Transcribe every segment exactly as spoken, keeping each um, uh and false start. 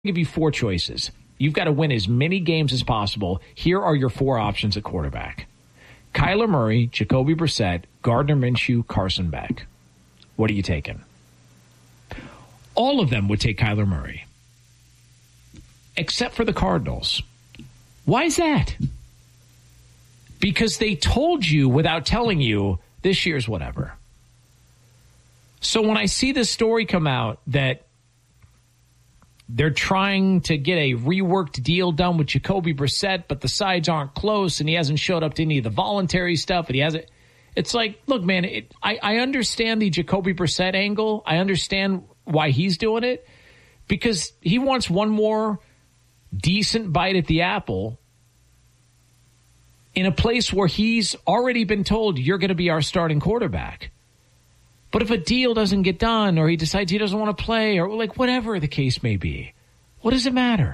give you four choices. You've got to win as many games as possible. Here are your four options at quarterback. Kyler Murray, Jacoby Brissett, Gardner Minshew, Carson Beck. What are you taking? All of them would take Kyler Murray. Except for the Cardinals. Why is that? Because they told you without telling you this year's whatever. So when I see this story come out that they're trying to get a reworked deal done with Jacoby Brissett, but the sides aren't close, and he hasn't showed up to any of the voluntary stuff, and he hasn't. It's like, look, man, it, I, I understand the Jacoby Brissett angle. I understand why he's doing it, because he wants one more decent bite at the apple in a place where he's already been told you're going to be our starting quarterback. But if a deal doesn't get done, or he decides he doesn't want to play, or like whatever the case may be, what does it matter?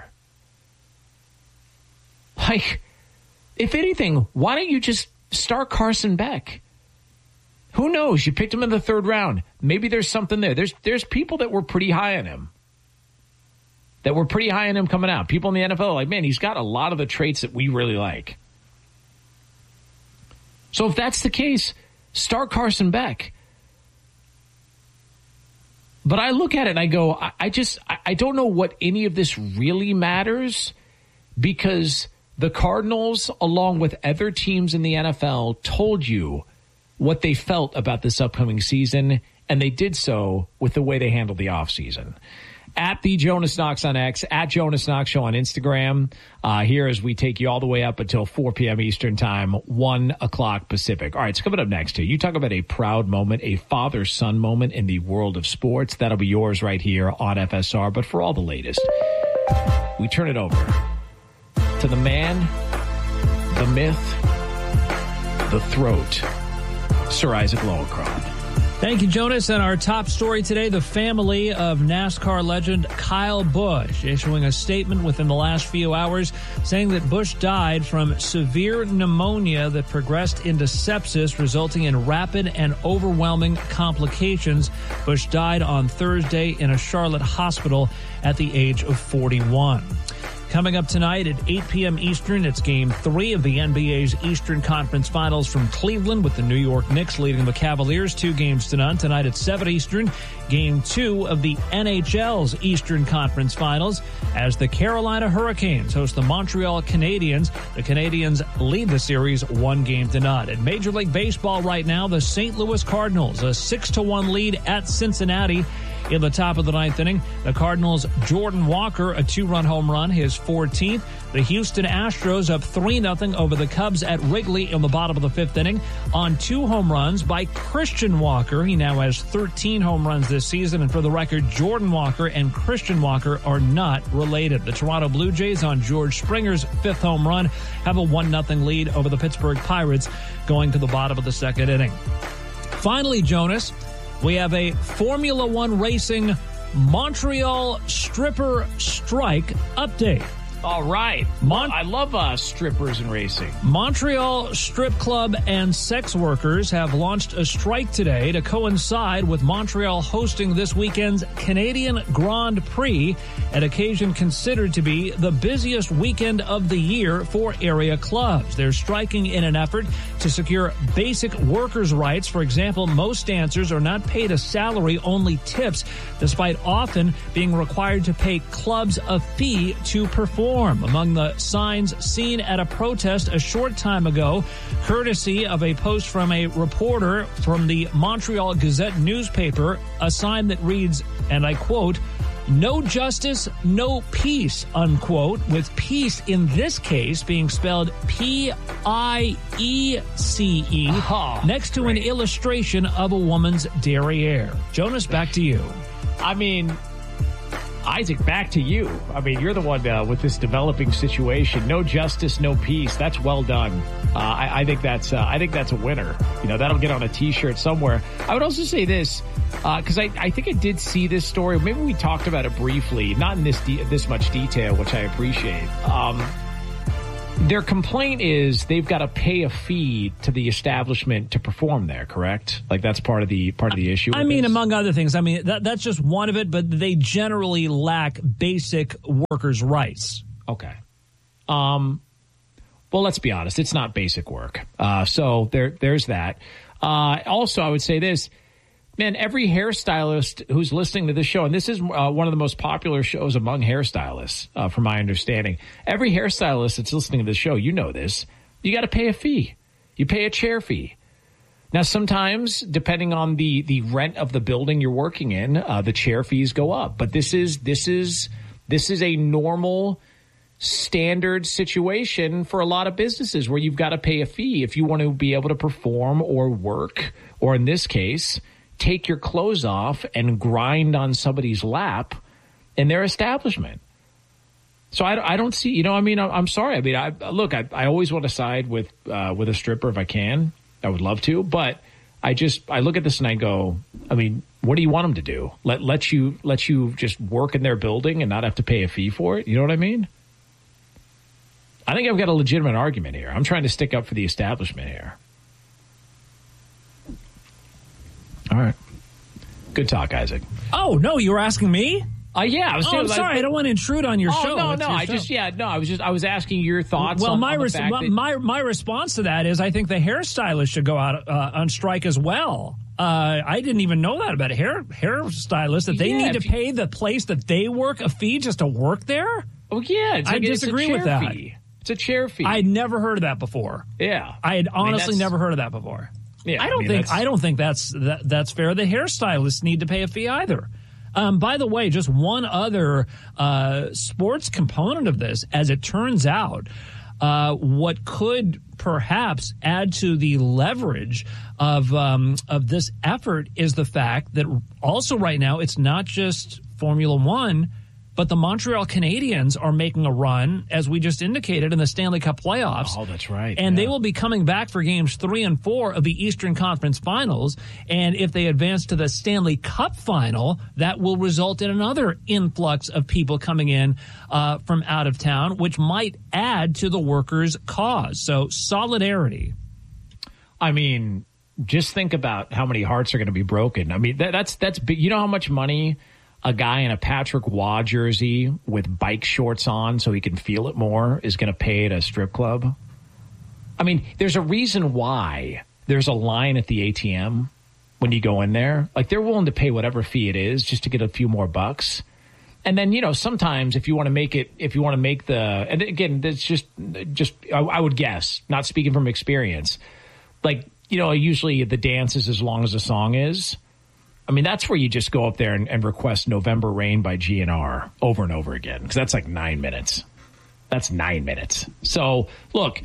Like, if anything, why don't you just start Carson Beck? Who knows? You picked him in the third round. Maybe there's something there. There's there's people that were pretty high on him. That were pretty high on him coming out. People in the N F L are like, man, he's got a lot of the traits that we really like. So if that's the case, start Carson Beck. But I look at it and I go, I, I just, I, I don't know what any of this really matters, because the Cardinals, along with other teams in the N F L, told you what they felt about this upcoming season, and they did so with the way they handled the offseason. At the Jonas Knox on X, at Jonas Knox Show on Instagram, uh, here as we take you all the way up until four p.m. Eastern Time, one o'clock Pacific. All right, it's coming up next to you. You talk about a proud moment, a father-son moment in the world of sports. That'll be yours right here on F S R. But for all the latest, we turn it over to the man, the myth, the throat, Sir Isaac Lowenkron. Thank you, Jonas. And our top story today, the family of NASCAR legend Kyle Busch issuing a statement within the last few hours saying that Busch died from severe pneumonia that progressed into sepsis, resulting in rapid and overwhelming complications. Busch died on Thursday in a Charlotte hospital at the age of forty-one. Coming up tonight at eight p.m. Eastern, it's Game three of the N B A's Eastern Conference Finals from Cleveland, with the New York Knicks leading the Cavaliers two games to none. Tonight at seven Eastern, Game two of the N H L's Eastern Conference Finals, as the Carolina Hurricanes host the Montreal Canadiens. The Canadiens lead the series one game to none. In Major League Baseball right now, the Saint Louis Cardinals, a six to one lead at Cincinnati. In the top of the ninth inning, the Cardinals' Jordan Walker, a two-run home run, his fourteenth. The Houston Astros up three nothing over the Cubs at Wrigley in the bottom of the fifth inning on two home runs by Christian Walker. He now has thirteen home runs this season. And for the record, Jordan Walker and Christian Walker are not related. The Toronto Blue Jays, on George Springer's fifth home run, have a one nothing lead over the Pittsburgh Pirates going to the bottom of the second inning. Finally, Jonas, we have a Formula One racing Montreal stripper strike update. All right. Mon- I love uh, strippers and racing. Montreal Strip Club and sex workers have launched a strike today to coincide with Montreal hosting this weekend's Canadian Grand Prix, an occasion considered to be the busiest weekend of the year for area clubs. They're striking in an effort to secure basic workers' rights. For example, most dancers are not paid a salary, only tips, despite often being required to pay clubs a fee to perform. Among the signs seen at a protest a short time ago, courtesy of a post from a reporter from the Montreal Gazette newspaper, a sign that reads, and I quote, "No justice, no peace," unquote, with peace in this case being spelled P I E C E, oh, next to great. An illustration of a woman's derriere. Jonas, back to you. I mean, Isaac, back to you. I mean, you're the one uh, with this developing situation. No justice, no peace. That's well done. Uh, I, I think that's uh, I think that's a winner. You know, that'll get on a T-shirt somewhere. I would also say this, because uh, I, I think I did see this story. Maybe we talked about it briefly, not in this de- this much detail, which I appreciate. Um, Their complaint is they've got to pay a fee to the establishment to perform there, correct? Like that's part of the part of the issue. I mean, this? among other things. I mean, that, that's just one of it, but they generally lack basic workers' rights. Okay. Um. Well, let's be honest. It's not basic work. Uh. So there, there's that. Uh. Also, I would say this. Man, every hairstylist who's listening to this show, and this is uh, one of the most popular shows among hairstylists, uh, from my understanding. Every hairstylist that's listening to this show, you know this, you got to pay a fee. You pay a chair fee. Now, sometimes, depending on the, the rent of the building you're working in, uh, the chair fees go up. But this is this is this is a normal, standard situation for a lot of businesses where you've got to pay a fee if you want to be able to perform or work, or in this case, take your clothes off and grind on somebody's lap in their establishment. So I, I don't see, you know, I mean, I'm sorry. I mean, I look, I, I always want to side with uh, with a stripper if I can. I would love to, but I just, I look at this and I go, I mean, what do you want them to do? Let let you let you just work in their building and not have to pay a fee for it? You know what I mean? I think I've got a legitimate argument here. I'm trying to stick up for the establishment here. All right. Good talk, Isaac. Oh, no, you were asking me? Uh, yeah. I was oh, I'm sorry. I, I don't want to intrude on your oh, show. No, What's no. your I show? just, yeah, no, I was just, I was asking your thoughts well, on, my on the res- fact my, that... my, my response to that is I think the hairstylist should go out uh, on strike as well. Uh, I didn't even know that about hair hairstylists, that they yeah, need to you... pay the place that they work a fee just to work there? Oh, yeah. It's like, I disagree it's a with that. Fee. It's a chair fee. I'd never heard of that before. Yeah. I had honestly I mean, never heard of that before. Yeah, I don't I mean, think that's... I don't think that's that, that's fair. The hairstylists need to pay a fee either. Um, by the way, just one other uh, sports component of this, as it turns out, uh, what could perhaps add to the leverage of um, of this effort is the fact that also right now it's not just Formula One, but the Montreal Canadiens are making a run, as we just indicated, in the Stanley Cup playoffs. Oh, that's right. And yeah. they will be coming back for games three and four of the Eastern Conference Finals. And if they advance to the Stanley Cup final, that will result in another influx of people coming in uh, from out of town, which might add to the workers' cause. So solidarity. I mean, just think about how many hearts are going to be broken. I mean, that, that's that's big. You know how much money a guy in a Patrick Waugh jersey with bike shorts on so he can feel it more is going to pay at a strip club? I mean, there's a reason why there's a line at the A T M when you go in there. Like, they're willing to pay whatever fee it is just to get a few more bucks. And then, you know, sometimes if you want to make it, if you want to make the, and again, that's just, just I, I would guess, not speaking from experience, like, you know, usually the dance is as long as the song is. I mean, that's where you just go up there and, and request November Rain by G N R over and over again, because that's like nine minutes. That's nine minutes. So, look,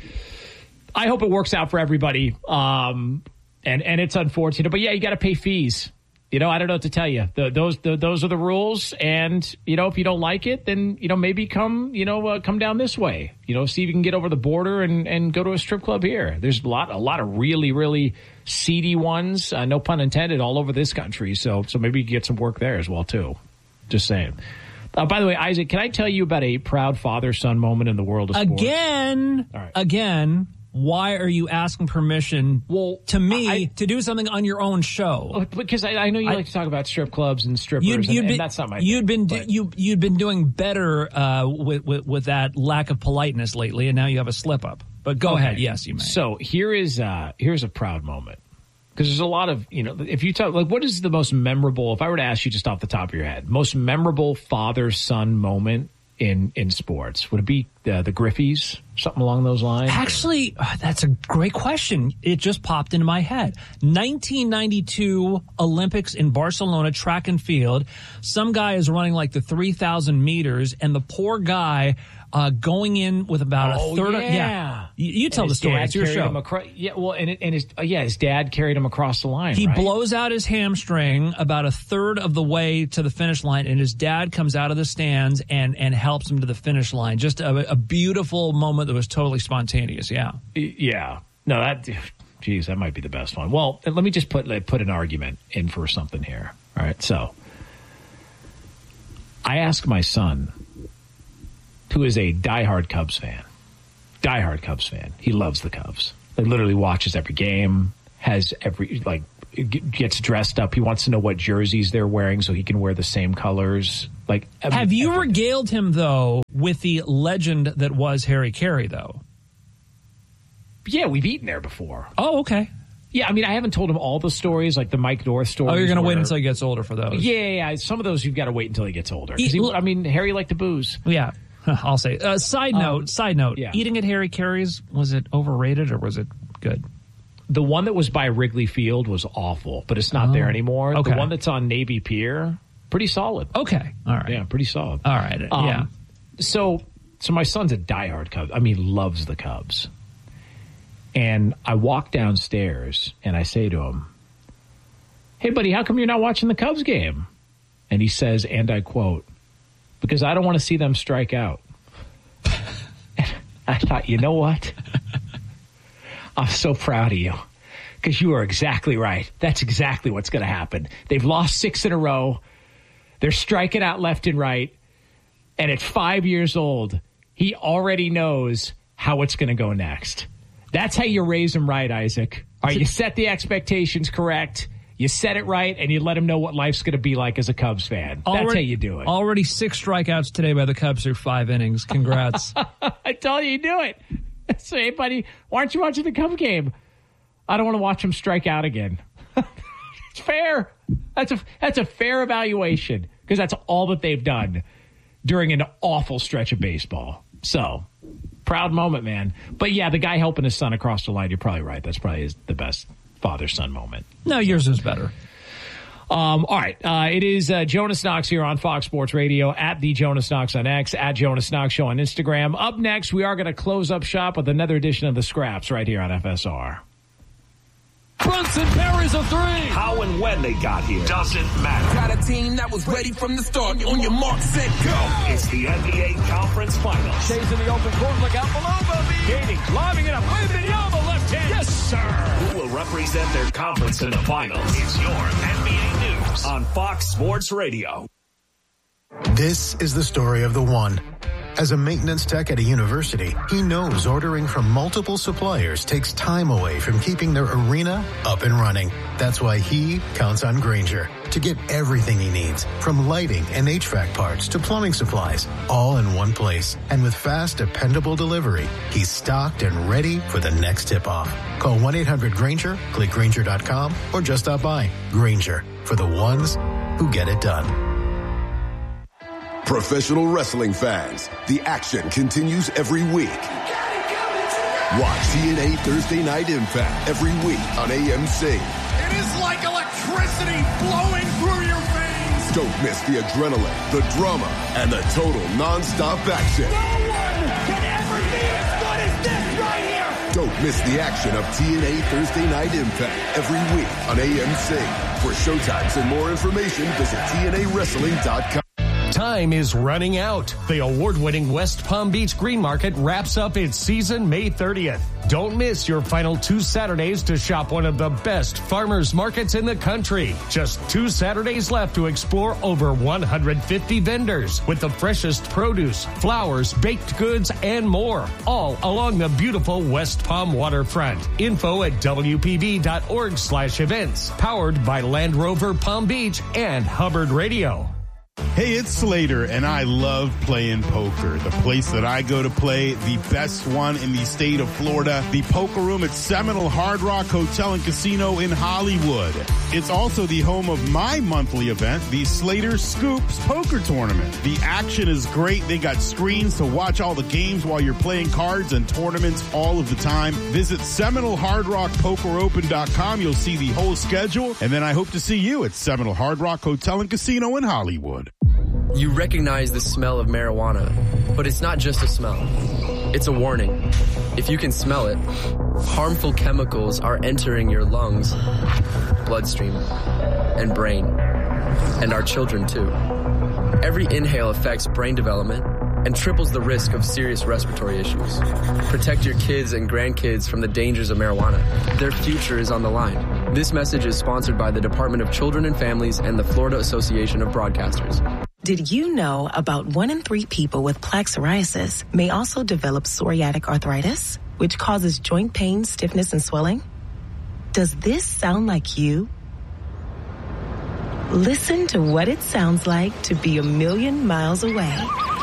I hope it works out for everybody, um, and, and it's unfortunate. But, yeah, you got to pay fees. You know, I don't know what to tell you. The, those the, those are the rules, and, you know, if you don't like it, then, you know, maybe come, you know, uh, come down this way. You know, see if you can get over the border and, and go to a strip club here. There's a lot, a lot of really, really seedy ones, uh, no pun intended, all over this country. So, so maybe you can get some work there as well, too. Just saying. Uh, by the way, Isaac, can I tell you about a proud father-son moment in the world of sports? Again, All right. again. Why are you asking permission well, to me I, to do something on your own show? Because I, I know you I, like to talk about strip clubs and strippers, you'd, you'd and, been, and that's not my you'd thing. Been you you'd been doing better uh, with, with with that lack of politeness lately, and now you have a slip up. But go okay. ahead, yes, you may. So here is uh, here's a proud moment, because there's a lot of, you know, if you talk like what is the most memorable? If I were to ask you just off the top of your head, most memorable father-son moment in in sports, would it be uh, the Griffeys? Something along those lines? Actually, uh, that's a great question. It just popped into my head. nineteen ninety-two Olympics in Barcelona, track and field. Some guy is running like the three thousand meters, and the poor guy uh, going in with about oh, a third. Yeah. Of, yeah. You, you tell the story. It's your show. Across, yeah, well, and, it, and his, uh, yeah, his dad carried him across the line. He right? blows out his hamstring about a third of the way to the finish line, and his dad comes out of the stands and, and helps him to the finish line. Just a, a beautiful moment that was totally spontaneous. Yeah. Yeah. No, that, geez, that might be the best one. Well, let me just put like, put an argument in for something here. All right. So I asked my son, who is a diehard Cubs fan, diehard Cubs fan. He loves the Cubs. He literally watches every game, has every, like, gets dressed up. He wants to know what jerseys they're wearing so he can wear the same colors. Like, every, have you every, regaled him, though, with the legend that was Harry Carey, though? Yeah, we've eaten there before. Oh, okay. Yeah, I mean, I haven't told him all the stories, like the Mike North stories. Oh, you're going to where, wait until he gets older for those? Yeah, yeah, yeah. Some of those you've got to wait until he gets older. He, he, I mean, Harry liked to booze. Yeah, I'll say. Uh, side note, um, side note. Yeah. Eating at Harry Carey's, was it overrated or was it good? The one that was by Wrigley Field was awful, but it's not oh, there anymore. Okay. The one that's on Navy Pier, pretty solid. Okay, all right. Yeah, pretty solid. All right, um, yeah. So, so my son's a diehard Cubs. I mean, loves the Cubs. And I walk downstairs and I say to him, "Hey, buddy, how come you're not watching the Cubs game?" And he says, and I quote, "Because I don't want to see them strike out." And I thought, you know what? I'm so proud of you because you are exactly right. That's exactly what's going to happen. They've lost six in a row. They're striking out left and right. And at five years old, he already knows how it's going to go next. That's how you raise him right, Isaac. All right, you set the expectations correct. You set it right, and you let him know what life's going to be like as a Cubs fan. Already, That's how you do it. Already six strikeouts today by the Cubs through five innings. Congrats. I tell you, you do it. So, hey, buddy, why aren't you watching the Cubs game? I don't want to watch him strike out again. It's fair. That's a that's a fair evaluation because that's all that they've done during an awful stretch of baseball. So, proud moment, man. But, yeah, the guy helping his son across the line, you're probably right. That's probably his, the best father-son moment. No, yours is better. Um, all right. Uh, it is uh, Jonas Knox here on Fox Sports Radio, at the Jonas Knox on X, at Jonas Knox Show on Instagram. Up next, we are going to close up shop with another edition of The Scraps right here on F S R. Brunson parries a three. How and when they got here doesn't matter. Got a team that was ready from the start. On your mark, set, go. It's the N B A Conference Finals. Stays in the open court. Look out below, Bobby. Gaining, lobbing it up. Wembanyama left hand. Yes, sir. Who will represent their conference in the finals? It's your N B A News on Fox Sports Radio. This is the story of the one. As a maintenance tech at a university, he knows ordering from multiple suppliers takes time away from keeping their arena up and running. That's why he counts on Grainger to get everything he needs, from lighting and H V A C parts to plumbing supplies, all in one place. And with fast, dependable delivery, he's stocked and ready for the next tip-off. Call one eight hundred Grainger, click Grainger dot com, or just stop by. Grainger, for the ones who get it done. Professional wrestling fans, the action continues every week. Watch T N A Thursday Night Impact every week on A M C. It is like electricity flowing through your veins. Don't miss the adrenaline, the drama, and the total non-stop action. No one can ever be as good as this right here. Don't miss the action of T N A Thursday Night Impact every week on A M C. For showtimes and more information, visit T N A wrestling dot com. Time is running out. The award-winning West Palm Beach Green Market wraps up its season May thirtieth. Don't miss your final two Saturdays to shop one of the best farmers markets in the country. Just two Saturdays left to explore over one hundred fifty vendors with the freshest produce, flowers, baked goods, and more, all along the beautiful West Palm waterfront. Info at W P B dot org slash events. Powered by Land Rover Palm Beach and Hubbard Radio. Hey, it's Slater, and I love playing poker. The place that I go to play, the best one in the state of Florida, the Poker Room at Seminole Hard Rock Hotel and Casino in Hollywood. It's also the home of my monthly event, the Slater Scoops Poker Tournament. The action is great. They got screens to watch all the games while you're playing cards and tournaments all of the time. Visit Seminole Hard Rock Poker Open dot com. You'll see the whole schedule, and then I hope to see you at Seminole Hard Rock Hotel and Casino in Hollywood. You recognize the smell of marijuana, but it's not just a smell. It's a warning. If you can smell it, harmful chemicals are entering your lungs, bloodstream, and brain, and our children too. Every inhale affects brain development and triples the risk of serious respiratory issues. Protect your kids and grandkids from the dangers of marijuana. Their future is on the line. This message is sponsored by the Department of Children and Families and the Florida Association of Broadcasters. Did you know about one in three people with plaque psoriasis may also develop psoriatic arthritis, which causes joint pain, stiffness, and swelling? Does this sound like you? Listen to what it sounds like to be a million miles away.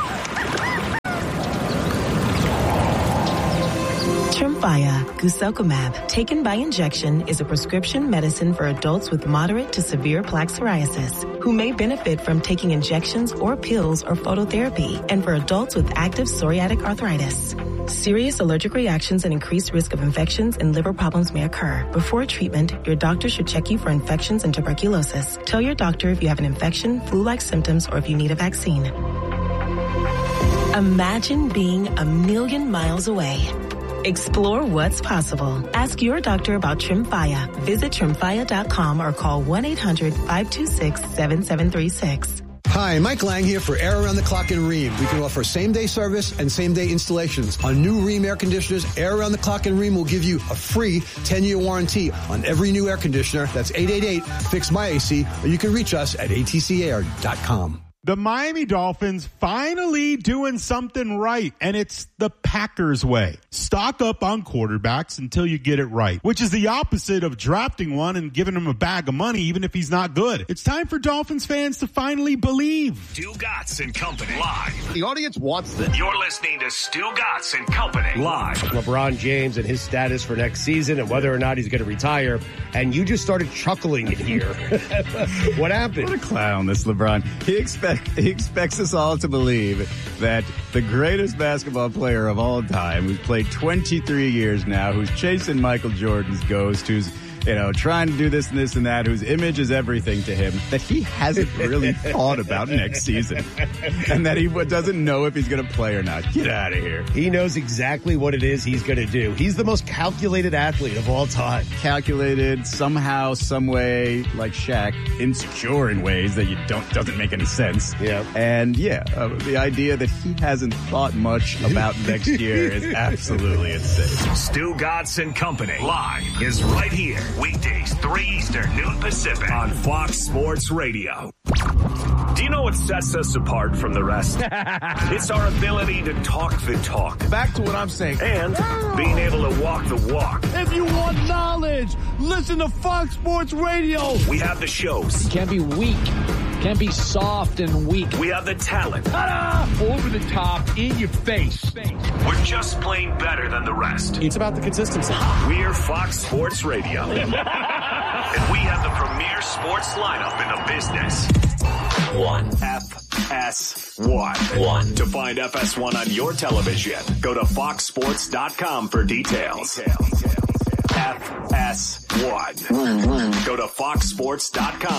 Tremfya guselkumab, taken by injection, is a prescription medicine for adults with moderate to severe plaque psoriasis who may benefit from taking injections or pills or phototherapy, and for adults with active psoriatic arthritis. Serious allergic reactions and increased risk of infections and liver problems may occur. Before treatment, your doctor should check you for infections and tuberculosis. Tell your doctor if you have an infection, flu-like symptoms, or if you need a vaccine. Imagine being a million miles away. Explore what's possible. Ask your doctor about Tremfya. Visit tremfya dot com or call one eight hundred five two six seven seven three six. Hi, Mike Lang here for Air Around the Clock in Rheem. We can offer same-day service and same-day installations. On new Rheem air conditioners, Air Around the Clock in Rheem will give you a free ten-year warranty on every new air conditioner. That's eight eight eight, fix my A C, or you can reach us at A T C air dot com. The Miami Dolphins finally doing something right, and it's the Packers way. Stock up on quarterbacks until you get it right, which is the opposite of drafting one and giving him a bag of money even if he's not good. It's time for Dolphins fans to finally believe. Stugotz and Company live. The audience wants this. You're listening to Stugotz and Company live. LeBron James and his status for next season and whether or not he's going to retire, and you just started chuckling in here. What happened? What a clown, this LeBron. He expects He expects us all to believe that the greatest basketball player of all time, who's played twenty-three years now, who's chasing Michael Jordan's ghost, who's, you know, trying to do this and this and that, whose image is everything to him, that he hasn't really thought about next season. And that he doesn't know if he's going to play or not. Get out of here. He knows exactly what it is he's going to do. He's the most calculated athlete of all time. Calculated, somehow, some way, like Shaq, insecure in ways that you don't doesn't make any sense. Yeah. And yeah, uh, the idea that he hasn't thought much about next year is absolutely insane. Stugotz and Company live is right here. Weekdays, three Eastern, noon Pacific on Fox Sports Radio. Do you know what sets us apart from the rest? It's our ability to talk the talk. Back to what I'm saying. And being able to walk the walk. If you want knowledge, listen to Fox Sports Radio. We have the shows. Can't be weak. Can't be soft and weak. We have the talent. Ta-da! Over the top, in your face. We're just plain better than the rest. It's about the consistency. We're Fox Sports Radio. And we have the premier sports lineup in the business. One. F S one. One. To find F S one on your television, go to fox sports dot com for details. F S one. Go to fox sports dot com